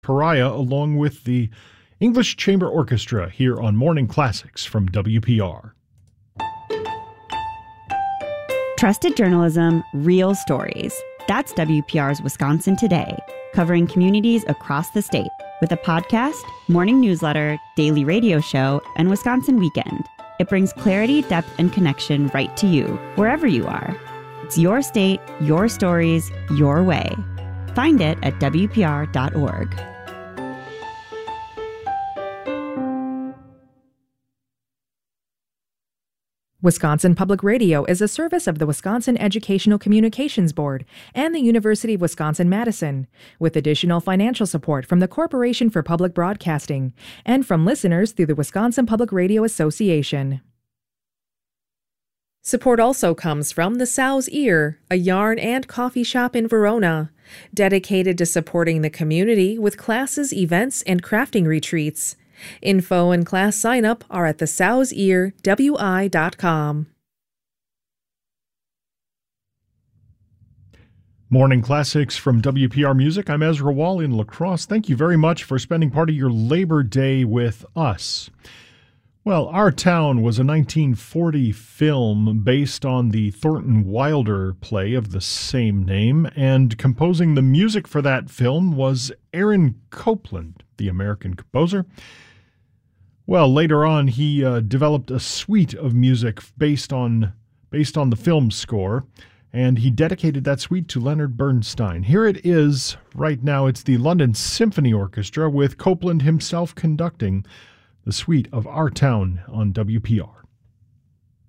Pariah, along with the English Chamber Orchestra here on Morning Classics from WPR. Trusted journalism, real stories. That's WPR's Wisconsin Today, covering communities across the state with a podcast, morning newsletter, daily radio show, and Wisconsin Weekend. It brings clarity, depth, and connection right to you, wherever you are. It's your state, your stories, your way. Find it at WPR.org. Wisconsin Public Radio is a service of the Wisconsin Educational Communications Board and the University of Wisconsin-Madison, with additional financial support from the Corporation for Public Broadcasting and from listeners through the Wisconsin Public Radio Association. Support also comes from the Sow's Ear, a yarn and coffee shop in Verona, dedicated to supporting the community with classes, events, and crafting retreats. Info and class sign-up are at thesowsearwi.com. Morning Classics from WPR Music. I'm Ezra Wall in La Crosse. Thank you very much for spending part of your Labor Day with us. Well, Our Town was a 1940 film based on the Thornton Wilder play of the same name, and composing the music for that film was Aaron Copland, the American composer. Well, later on, he developed a suite of music based on the film score, and he dedicated that suite to Leonard Bernstein. Here it is right now. It's the London Symphony Orchestra with Copland himself conducting the suite of Our Town on WPR.